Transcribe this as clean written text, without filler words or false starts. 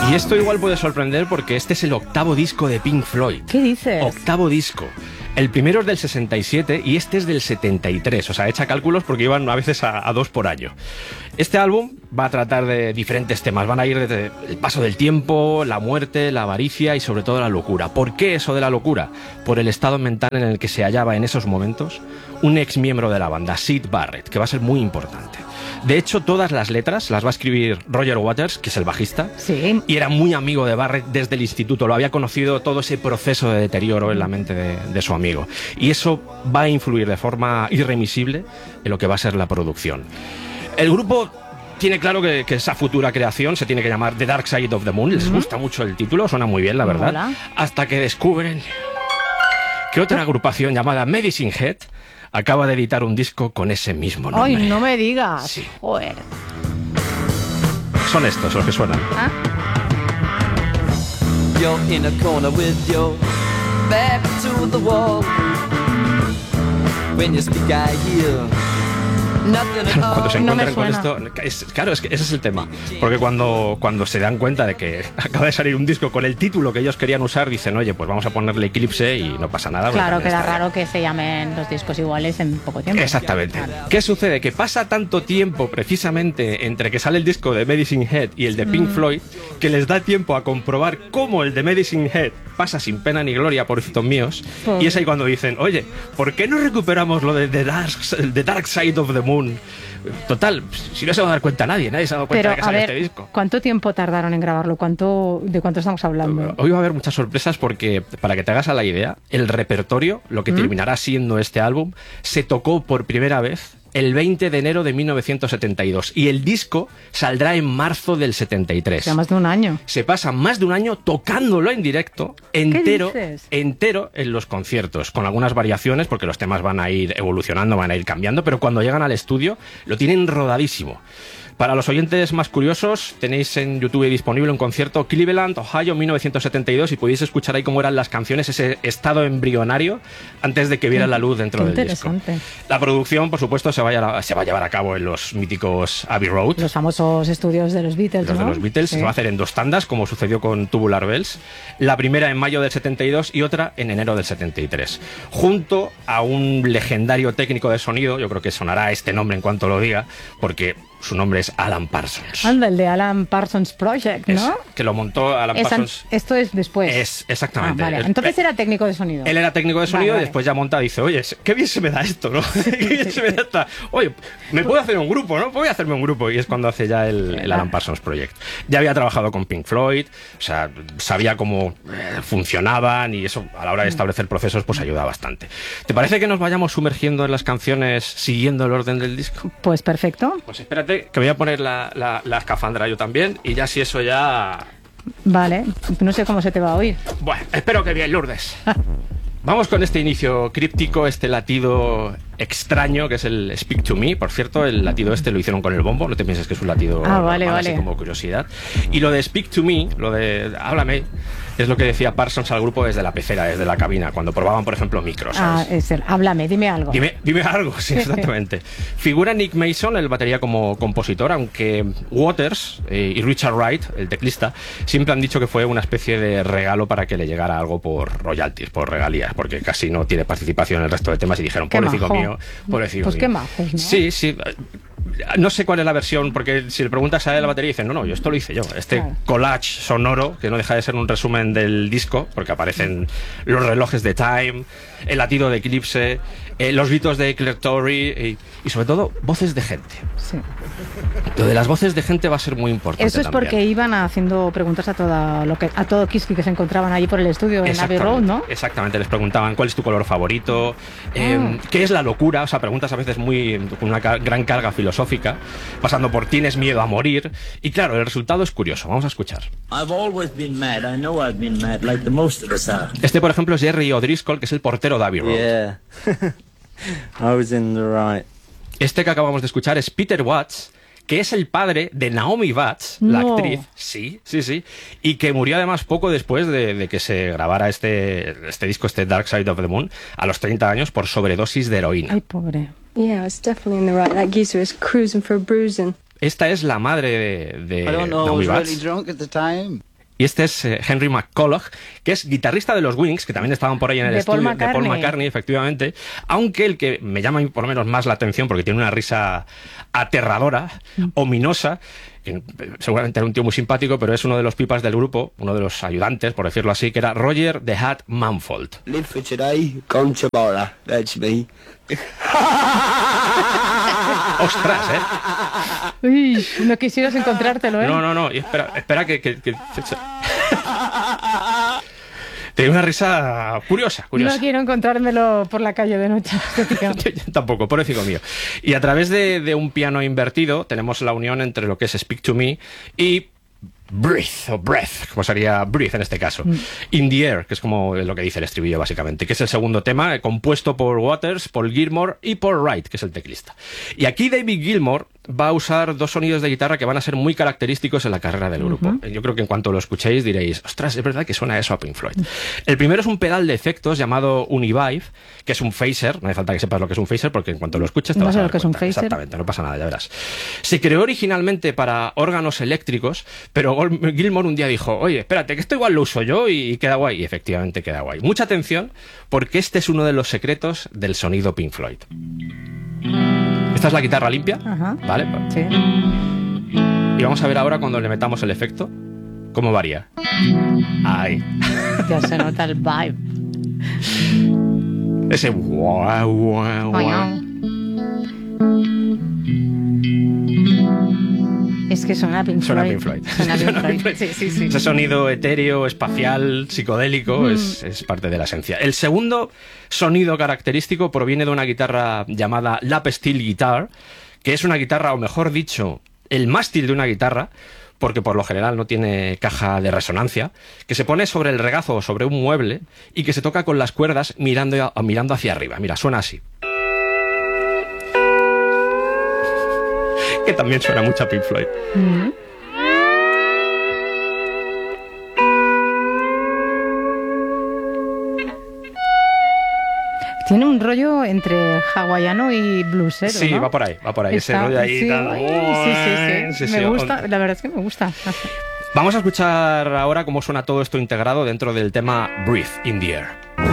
Y esto igual puede sorprender porque este es el octavo disco de Pink Floyd. ¿Qué dices? Octavo disco. El primero es del 67 y este es del 73. O sea, echa cálculos porque iban a veces a dos por año. Este álbum va a tratar de diferentes temas. Van a ir desde el paso del tiempo, la muerte, la avaricia y sobre todo la locura. ¿Por qué eso de la locura? Por el estado mental en el que se hallaba en esos momentos un ex miembro de la banda, Syd Barrett, que va a ser muy importante. De hecho, todas las letras las va a escribir Roger Waters, que es el bajista, Sí. y era muy amigo de Barrett desde el instituto. Lo había conocido todo ese proceso de deterioro en la mente de su amigo. Y eso va a influir de forma irremisible en lo que va a ser la producción. El grupo tiene claro que esa futura creación se tiene que llamar The Dark Side of the Moon. Les gusta mucho el título, suena muy bien, la verdad. Hola. Hasta que descubren que otra agrupación llamada Medicine Head acaba de editar un disco con ese mismo nombre. Ay, no me digas. Sí. Joder. Son estos los que suenan. ¿Ah? You're in a corner with your back to the wall. When you speak, I hear nothing at all. Cuando se No me encuentran con suena. esto, claro, es que ese es el tema. Porque cuando se dan cuenta de que acaba de salir un disco con el título que ellos querían usar, dicen, oye, pues vamos a ponerle Eclipse y no pasa nada. Claro, porque queda está bien. raro que se llamen los discos iguales en poco tiempo. Exactamente. ¿Qué sucede? Que pasa tanto tiempo precisamente entre que sale el disco de Medicine Head y el de Pink Floyd que les da tiempo a comprobar cómo el de Medicine Head pasa sin pena ni gloria, pobrecitos míos. Pobre. Y es ahí cuando dicen, oye, ¿por qué no recuperamos lo de The Dark Side of the Moon? Total, si no se va a dar cuenta nadie se ha dado cuenta Pero, de que a sale ver, este disco. ¿cuánto tiempo tardaron en grabarlo? ¿De cuánto estamos hablando? Hoy va a haber muchas sorpresas porque, para que te hagas a la idea, el repertorio, lo que terminará siendo este álbum, se tocó por primera vez el 20 de enero de 1972 y el disco saldrá en marzo del 73. Ya más de un año. Se pasa más de un año tocándolo en directo, entero dices? en los conciertos, con algunas variaciones porque los temas van a ir evolucionando, van a ir cambiando, pero cuando llegan al estudio lo tienen rodadísimo. Para los oyentes más curiosos, tenéis en YouTube disponible un concierto Cleveland, Ohio, 1972, y podéis escuchar ahí cómo eran las canciones, ese estado embrionario antes de que viera la luz dentro Qué del disco. interesante. La producción, por supuesto, se va a llevar a cabo en los míticos Abbey Road. Los famosos estudios de los Beatles, Los ¿no? de los Beatles. Sí. Se va a hacer en dos tandas, como sucedió con Tubular Bells. La primera en mayo del 72 y otra en enero del 73. Junto a un legendario técnico de sonido, yo creo que sonará este nombre en cuanto lo diga, porque su nombre es Alan Parsons. Anda, el de Alan Parsons Project, ¿no? Es, que lo montó Alan Parsons. Esto es después. Es, exactamente. Vale. Entonces era técnico de sonido. Él era técnico de sonido Vale. y después ya monta y dice, oye, qué bien se me da esto, ¿no? Qué bien se me da esta. Oye, me puedo hacer un grupo, ¿no? Voy a hacerme un grupo. Y es cuando hace ya el Alan Parsons Project. Ya había trabajado con Pink Floyd, o sea, sabía cómo funcionaban y eso a la hora de establecer procesos pues ayuda bastante. ¿Te parece que nos vayamos sumergiendo en las canciones siguiendo el orden del disco? Pues perfecto. Pues espérate, que voy a poner la escafandra yo también y ya si eso ya... Vale. No sé cómo se te va a oír. Bueno, espero que bien, Lourdes. Vamos con este inicio críptico, este latido extraño que es el Speak to Me. Por cierto, el latido este lo hicieron con el bombo, no te pienses que es un latido vale, normal, vale. así como curiosidad. Y lo de Speak to Me, lo de háblame, es lo que decía Parsons al grupo desde la pecera, desde la cabina, cuando probaban, por ejemplo, micros. ¿Sabes? Es el, háblame, dime algo. Dime algo, sí, exactamente. Figura Nick Mason, el batería, como compositor, aunque Waters y Richard Wright, el teclista, siempre han dicho que fue una especie de regalo para que le llegara algo por royalties, por regalías, porque casi no tiene participación en el resto de temas y dijeron, Qué pobrecito majo. mío, pobrecito Pues mío. qué majos, ¿no? Sí, sí. No sé cuál es la versión, porque si le preguntas a él la batería, dicen, no, yo esto lo hice yo. Este Claro. collage sonoro, que no deja de ser un resumen del disco, porque aparecen los relojes de Time, el latido de Eclipse, los gritos de Claire Torrey y sobre todo voces de gente. Sí. Lo de las voces de gente va a ser muy importante. Eso es también. porque iban haciendo preguntas a todo Kiski que se encontraban allí por el estudio en Abbey Road, ¿no? Exactamente, les preguntaban cuál es tu color favorito, qué es la locura, o sea, preguntas a veces con una gran carga filosófica, pasando por tienes miedo a morir, y claro, el resultado es curioso, vamos a escuchar. I've always been mad. I know I've been mad, like the most of us are. Este, por ejemplo, es Jerry O'Driscoll, que es el portero de Abbey Road. Yeah. I was in the right. Este que acabamos de escuchar es Peter Watts, que es el padre de Naomi Watts, la No. actriz, sí, y que murió además poco después de que se grabara este disco, este Dark Side of the Moon, a los 30 años por sobredosis de heroína. Ay, pobre. Yeah, it's definitely in the right. That geezer is cruising for a bruising. Esta es la madre de I don't know. I Naomi was Watts. really drunk at the time. Y este es Henry McCulloch, que es guitarrista de los Wings, que también estaban por ahí en el estudio de Paul McCartney, efectivamente. Aunque el que me llama por lo menos más la atención, porque tiene una risa aterradora, ominosa, que seguramente era un tío muy simpático, pero es uno de los pipas del grupo, uno de los ayudantes, por decirlo así, que era Roger the Hat Mumford. Live for today, gone tomorrow. That's me. ¡Ostras, Uy, no quisieras encontrártelo, ¿eh? No, y espera que... Tiene una risa curiosa. No quiero encontrármelo por la calle de noche. Yo tampoco, pobrecito mío. Y a través de un piano invertido tenemos la unión entre lo que es Speak to Me y Breathe, o Breath, como sería Breathe en este caso. In the Air, que es como lo que dice el estribillo básicamente, que es el segundo tema, compuesto por Waters, Paul Gilmore y Paul Wright, que es el teclista. Y aquí David Gilmour va a usar dos sonidos de guitarra que van a ser muy característicos en la carrera del grupo. Yo creo que en cuanto lo escuchéis diréis, ostras, es verdad que suena eso a Pink Floyd. El primero es un pedal de efectos llamado Univibe, que es un phaser. No hace falta que sepas lo que es un phaser, porque en cuanto lo escuches te vas a dar cuenta. Exactamente, no pasa nada, ya verás. Se creó originalmente para órganos eléctricos, pero Gilmour un día dijo, oye, espérate, que esto igual lo uso yo y queda guay. Y efectivamente queda guay. Mucha atención, porque este es uno de los secretos del sonido Pink Floyd. Esta es la guitarra limpia, ¿vale? Sí. Y vamos a ver ahora cuando le metamos el efecto, cómo varía. Ahí. Ya se nota el vibe. Ese guau, guau, guau. Es que suena Pink Floyd. Suena Pink Floyd. Suena Pink Floyd. Sí. Ese sonido etéreo, espacial, psicodélico es parte de la esencia. El segundo sonido característico proviene de una guitarra llamada lap steel guitar, que es una guitarra, o mejor dicho, el mástil de una guitarra, porque por lo general no tiene caja de resonancia, que se pone sobre el regazo o sobre un mueble y que se toca con las cuerdas mirando hacia arriba. Mira, suena así. Que también suena mucho a Pink Floyd. Tiene un rollo entre hawaiano y bluesero, Sí, ¿no? va por ahí. Ese rollo ahí. Sí. Me gusta, la verdad es que me gusta. Vamos a escuchar ahora cómo suena todo esto integrado dentro del tema Breathe in the Air.